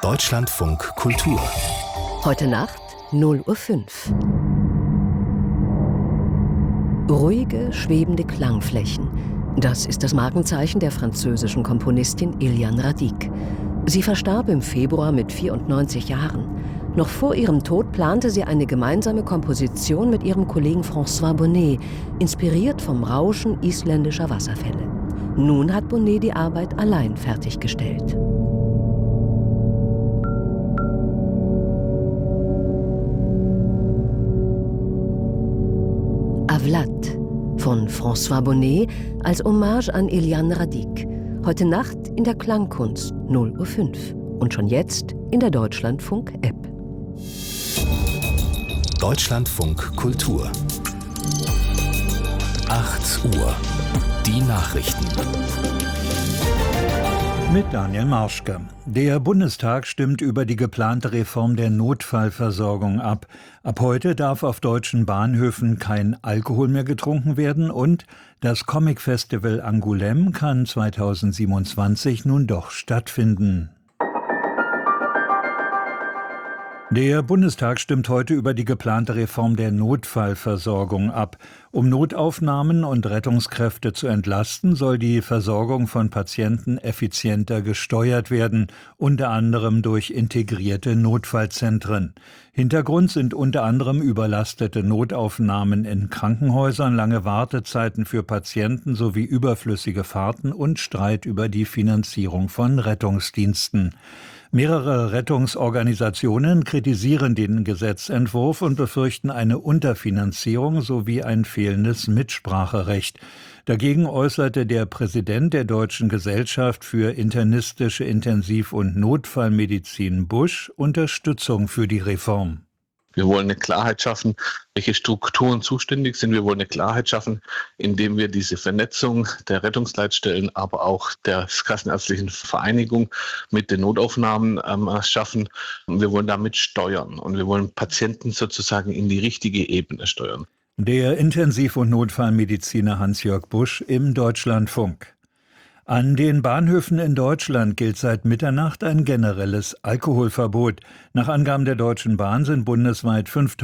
Deutschlandfunk Kultur. Heute Nacht 0:05 Uhr. Ruhige, schwebende Klangflächen. Das ist das Markenzeichen der französischen Komponistin Iliane Radic. Sie verstarb im Februar mit 94 Jahren. Noch vor ihrem Tod plante sie eine gemeinsame Komposition mit ihrem Kollegen François Bonnet, inspiriert vom Rauschen isländischer Wasserfälle. Nun hat Bonnet die Arbeit allein fertiggestellt. Avlat von François Bonnet als Hommage an Iliane Radic. Heute Nacht in der Klangkunst 0:05 Uhr und schon jetzt in der Deutschlandfunk-App. Deutschlandfunk Kultur. 8 Uhr. Die Nachrichten. Mit Daniel Marschke. Der Bundestag stimmt über die geplante Reform der Notfallversorgung ab. Ab heute darf auf deutschen Bahnhöfen kein Alkohol mehr getrunken werden und das Comic-Festival Angoulême kann 2027 nun doch stattfinden. Der Bundestag stimmt heute über die geplante Reform der Notfallversorgung ab. Um Notaufnahmen und Rettungskräfte zu entlasten, soll die Versorgung von Patienten effizienter gesteuert werden, unter anderem durch integrierte Notfallzentren. Hintergrund sind unter anderem überlastete Notaufnahmen in Krankenhäusern, lange Wartezeiten für Patienten sowie überflüssige Fahrten und Streit über die Finanzierung von Rettungsdiensten. Mehrere Rettungsorganisationen kritisieren den Gesetzentwurf und befürchten eine Unterfinanzierung sowie ein fehlendes Mitspracherecht. Dagegen äußerte der Präsident der Deutschen Gesellschaft für internistische Intensiv- und Notfallmedizin Busch Unterstützung für die Reform. Wir wollen eine Klarheit schaffen, welche Strukturen zuständig sind. Wir wollen eine Klarheit schaffen, indem wir diese Vernetzung der Rettungsleitstellen, aber auch der Kassenärztlichen Vereinigung mit den Notaufnahmen schaffen. Wir wollen damit steuern und wir wollen Patienten sozusagen in die richtige Ebene steuern. Der Intensiv- und Notfallmediziner Hans-Jörg Busch im Deutschlandfunk. An den Bahnhöfen in Deutschland gilt seit Mitternacht ein generelles Alkoholverbot. Nach Angaben der Deutschen Bahn sind bundesweit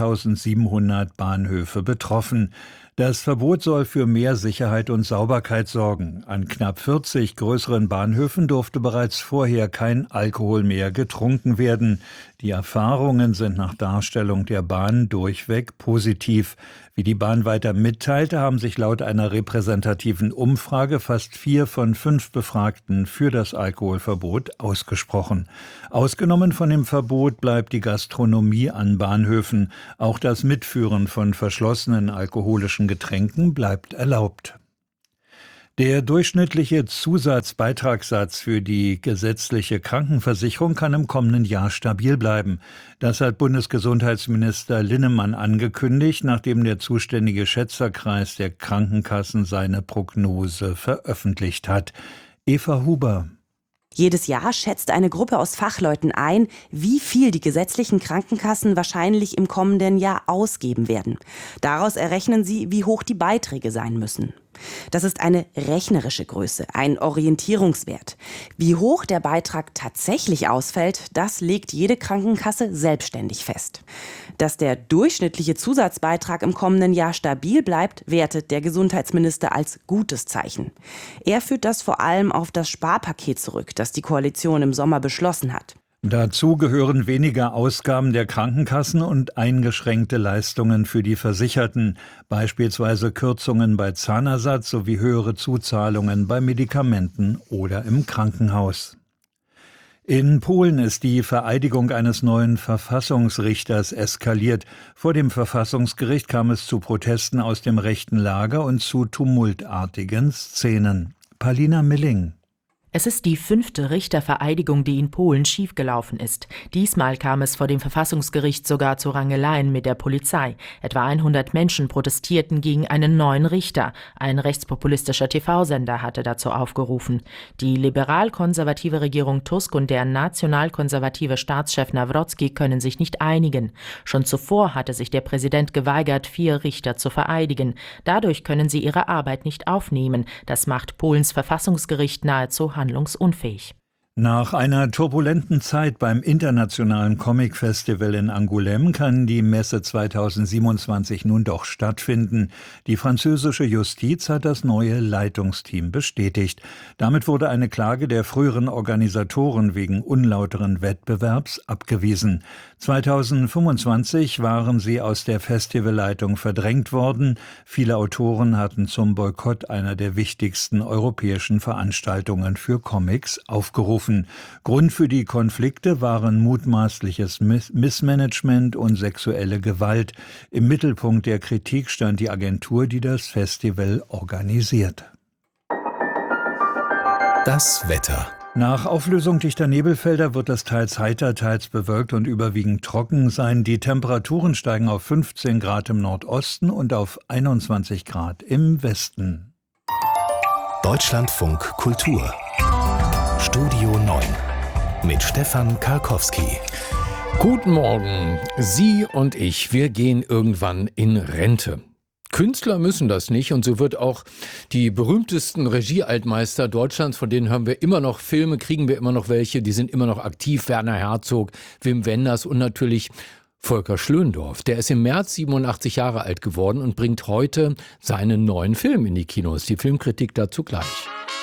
5.700 Bahnhöfe betroffen. Das Verbot soll für mehr Sicherheit und Sauberkeit sorgen. An knapp 40 größeren Bahnhöfen durfte bereits vorher kein Alkohol mehr getrunken werden. Die Erfahrungen sind nach Darstellung der Bahn durchweg positiv. Wie die Bahn weiter mitteilte, haben sich laut einer repräsentativen Umfrage fast 4 von 5 Befragten für das Alkoholverbot ausgesprochen. Ausgenommen von dem Verbot bleibt die Gastronomie an Bahnhöfen. Auch das Mitführen von verschlossenen alkoholischen Getränken bleibt erlaubt. Der durchschnittliche Zusatzbeitragssatz für die gesetzliche Krankenversicherung kann im kommenden Jahr stabil bleiben. Das hat Bundesgesundheitsminister Linnemann angekündigt, nachdem der zuständige Schätzerkreis der Krankenkassen seine Prognose veröffentlicht hat. Eva Huber. Jedes Jahr schätzt eine Gruppe aus Fachleuten ein, wie viel die gesetzlichen Krankenkassen wahrscheinlich im kommenden Jahr ausgeben werden. Daraus errechnen sie, wie hoch die Beiträge sein müssen. Das ist eine rechnerische Größe, ein Orientierungswert. Wie hoch der Beitrag tatsächlich ausfällt, das legt jede Krankenkasse selbstständig fest. Dass der durchschnittliche Zusatzbeitrag im kommenden Jahr stabil bleibt, wertet der Gesundheitsminister als gutes Zeichen. Er führt das vor allem auf das Sparpaket zurück, das die Koalition im Sommer beschlossen hat. Dazu gehören weniger Ausgaben der Krankenkassen und eingeschränkte Leistungen für die Versicherten, beispielsweise Kürzungen bei Zahnersatz sowie höhere Zuzahlungen bei Medikamenten oder im Krankenhaus. In Polen ist die Vereidigung eines neuen Verfassungsrichters eskaliert. Vor dem Verfassungsgericht kam es zu Protesten aus dem rechten Lager und zu tumultartigen Szenen. Palina Milling. Es ist die 5. Richtervereidigung, die in Polen schiefgelaufen ist. Diesmal kam es vor dem Verfassungsgericht sogar zu Rangeleien mit der Polizei. Etwa 100 Menschen protestierten gegen einen neuen Richter. Ein rechtspopulistischer TV-Sender hatte dazu aufgerufen. Die liberal-konservative Regierung Tusk und der nationalkonservative Staatschef Nawrocki können sich nicht einigen. Schon zuvor hatte sich der Präsident geweigert, 4 Richter zu vereidigen. Dadurch können sie ihre Arbeit nicht aufnehmen. Das macht Polens Verfassungsgericht nahezu handlungsunfähig. Nach einer turbulenten Zeit beim Internationalen Comic Festival in Angoulême kann die Messe 2027 nun doch stattfinden. Die französische Justiz hat das neue Leitungsteam bestätigt. Damit wurde eine Klage der früheren Organisatoren wegen unlauteren Wettbewerbs abgewiesen. 2025 waren sie aus der Festivalleitung verdrängt worden. Viele Autoren hatten zum Boykott einer der wichtigsten europäischen Veranstaltungen für Comics aufgerufen. Grund für die Konflikte waren mutmaßliches Missmanagement und sexuelle Gewalt. Im Mittelpunkt der Kritik stand die Agentur, die das Festival organisiert. Das Wetter. Nach Auflösung dichter Nebelfelder wird es teils heiter, teils bewölkt und überwiegend trocken sein. Die Temperaturen steigen auf 15 Grad im Nordosten und auf 21 Grad im Westen. Deutschlandfunk Kultur. Studio 9 mit Stefan Karkowski. Guten Morgen. Sie und ich, wir gehen irgendwann in Rente. Künstler müssen das nicht und so wird auch die berühmtesten Regiealtmeister Deutschlands, von denen hören wir immer noch Filme, kriegen wir immer noch welche, die sind immer noch aktiv. Werner Herzog, Wim Wenders und natürlich Volker Schlöndorff. Der ist im März 87 Jahre alt geworden und bringt heute seinen neuen Film in die Kinos. Die Filmkritik dazu gleich.